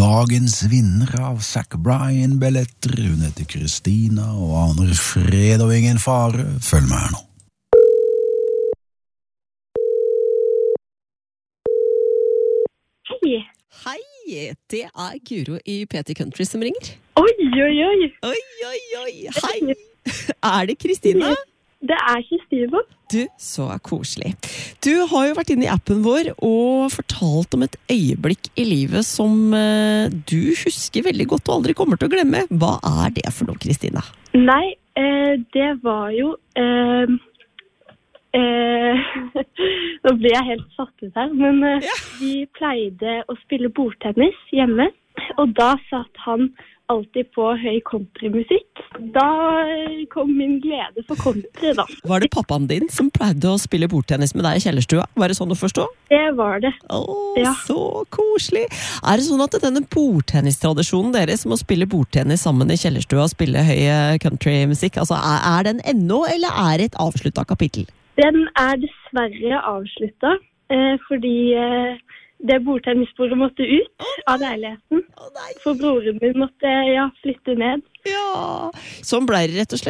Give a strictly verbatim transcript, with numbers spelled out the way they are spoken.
dagens vinner av Zac Bryan-billetter, hun heter Kristina og aner fred og ingen fare. Følg med her nå. Hei. Hei, det er Guro i P T Country som ringer. Oi, oi, oi. Oi, oi, oi. Hei. Er det Kristina? Det er Kristina. Du, så koselig. Du har jo vært inne i appen vår og fortalt om et øyeblikk i livet som eh, du husker veldig godt og aldri kommer til å glemme. Hva er det for noe, Kristina? Nei, eh, det var jo... Eh, eh, nå blir jeg helt satt ut her, men eh, Ja. vi pleide å spille bordtennis hjemme, og da satt han alltid på høy countrymusikk. Da eh, kom min glede for country, da. Var det pappaen din som pleide å spille bordtennis med deg i kjellerstua? Var det sånn å forstå? Det var det. Åh, Ja. så koselig. Er det sånn at denne bordtennistradisjonen deres som å spille bordtennis sammen i kjellerstua og spille høy countrymusikk, altså er, er den ennå, eller er det et avsluttet kapittel? Den er dessverre avsluttet, eh, fordi eh, det bordtennisbordet måtte ut av leiligheten. Å nei! For broren min måtte ja, flytte ned. Ja, sånn ble det rett og slett.